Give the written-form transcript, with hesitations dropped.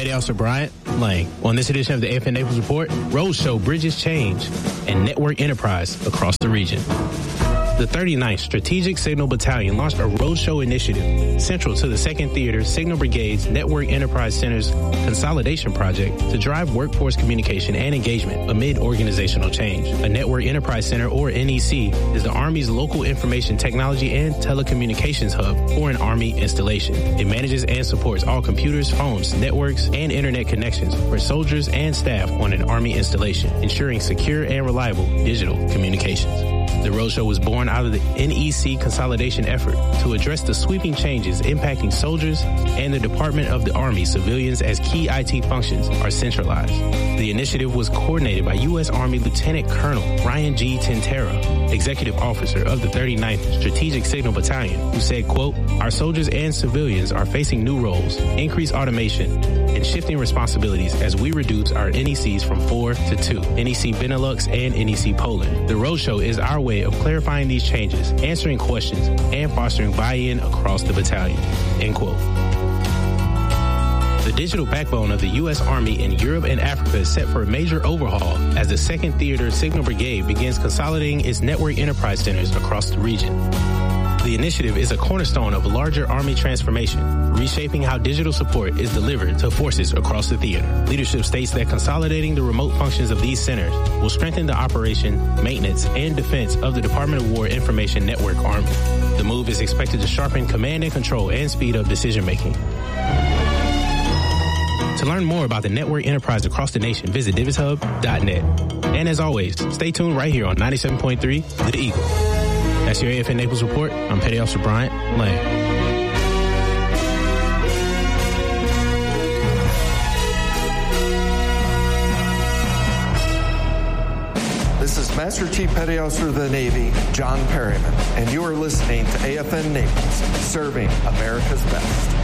Petty Officer Bryant Lang. On this edition of the AFN Naples Report, roads show bridges change and network enterprise across the region. The 39th Strategic Signal Battalion launched a roadshow initiative central to the 2nd Theater Signal Brigade's Network Enterprise Center's consolidation project to drive workforce communication and engagement amid organizational change. A Network Enterprise Center, or NEC, is the Army's local information technology and telecommunications hub for an Army installation. It manages and supports all computers, phones, networks, and internet connections for soldiers and staff on an Army installation, ensuring secure and reliable digital communications. The roadshow was born out of the NEC consolidation effort to address the sweeping changes impacting soldiers and the Department of the Army civilians as key IT functions are centralized. The initiative was coordinated by U.S. Army Lieutenant Colonel Ryan G. Tintera, Executive Officer of the 39th Strategic Signal Battalion, who said, quote, "Our soldiers and civilians are facing new roles, increased automation, and shifting responsibilities as we reduce our NECs from 4 to 2, NEC Benelux and NEC Poland. The roadshow is our way of clarifying these changes, answering questions, and fostering buy-in across the battalion," end quote. The digital backbone of the U.S. Army in Europe and Africa is set for a major overhaul as the 2nd Theater Signal Brigade begins consolidating its network enterprise centers across the region. The initiative is a cornerstone of a larger Army transformation, reshaping how digital support is delivered to forces across the theater. Leadership states that consolidating the remote functions of these centers will strengthen the operation, maintenance, and defense of the Department of War Information Network Army. The move is expected to sharpen command and control and speed up decision-making. To learn more about the network enterprise across the nation, visit DivonsHub.net. And as always, stay tuned right here on 97.3 The Eagle. That's your AFN Naples Report. I'm Petty Officer Bryant Lang. This is Master Chief Petty Officer of the Navy, John Perryman, and you are listening to AFN Naples, serving America's best.